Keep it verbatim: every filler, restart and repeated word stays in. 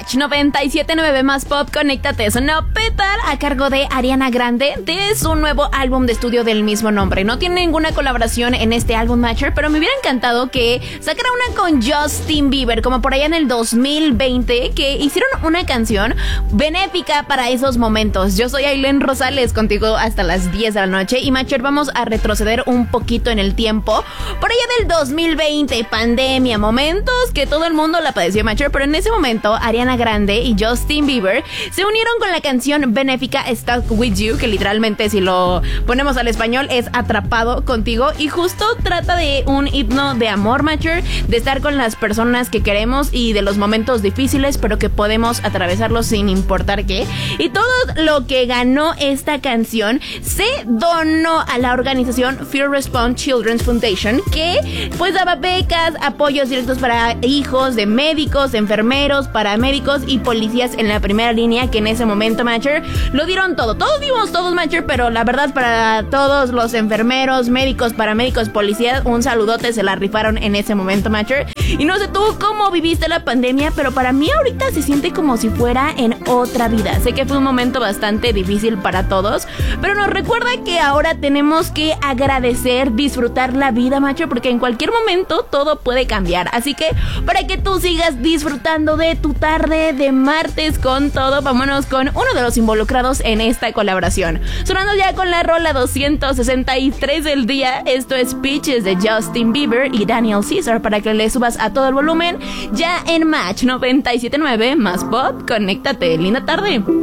Match noventa y siete punto nueve más Pop, conéctate. Sonó Petal a cargo de Ariana Grande de su nuevo álbum de estudio del mismo nombre. No tiene ninguna colaboración en este álbum Matcher, pero me hubiera encantado que sacara una con Justin Bieber, como por allá en el dos mil veinte, que hicieron una canción benéfica para esos momentos. Yo soy Ailén Rosales, contigo hasta las diez de la noche. Y Matcher, vamos a retroceder un poquito en el tiempo. Por allá del dos mil veinte, pandemia, momentos que todo el mundo la padeció, Matcher, pero en ese momento Ariana Grande y Justin Bieber se unieron con la canción benéfica Stuck With You, que literalmente, si lo ponemos al español, es Atrapado Contigo, y justo trata de un himno de amor, Matcher, de estar con las personas que queremos y de los momentos difíciles, pero que podemos atravesarlos sin importar qué. Y todo lo que ganó esta canción se donó a la organización Fear Response Children's Foundation, que pues daba becas, apoyos directos para hijos de médicos, enfermeros, paramédicos y policías en la primera línea, que en ese momento, Matcher, lo dieron todo. Todos dimos todos, Matcher, pero la verdad, para todos los enfermeros, médicos, paramédicos, policías, un saludote, se la rifaron en ese momento, Matcher. Y no sé tú cómo viviste la pandemia, pero para mí ahorita se siente como si fuera en otra vida. Sé que fue un momento bastante difícil para todos, pero nos recuerda que ahora tenemos que agradecer, disfrutar la vida, Matcher, porque en cualquier momento todo puede cambiar. Así que para que tú sigas disfrutando de tu tarde de martes con todo, vámonos con uno de los involucrados en esta colaboración. Sonando ya con la rola doscientos sesenta y tres del día, esto es Peaches de Justin Bieber y Daniel Caesar, para que le subas a todo el volumen ya en Match noventa y siete punto nueve más Pop. Conéctate, linda tarde.